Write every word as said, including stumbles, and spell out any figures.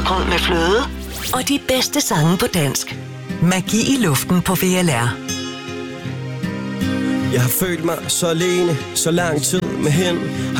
havregrød med fløde og de bedste sange på dansk. Magi i luften på V L R. Jeg har følt mig så alene, så lang tid med hen.